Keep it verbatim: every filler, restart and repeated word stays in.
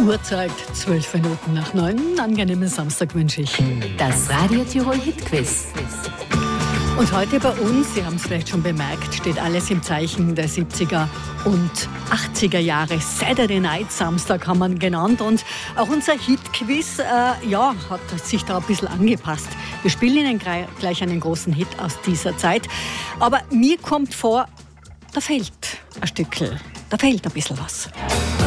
Uhrzeit zwölf Minuten nach neun. Einen angenehmen Samstag wünsche ich. Das Radio Tirol Hitquiz. Und heute bei uns, Sie haben es vielleicht schon bemerkt, steht alles im Zeichen der siebziger und achtziger Jahre. Saturday Night Samstag haben wir ihn genannt. Und auch unser Hitquiz äh, ja, hat sich da ein bisschen angepasst. Wir spielen Ihnen gleich einen großen Hit aus dieser Zeit. Aber mir kommt vor, da fehlt ein Stückchen. Da fehlt ein bisschen was.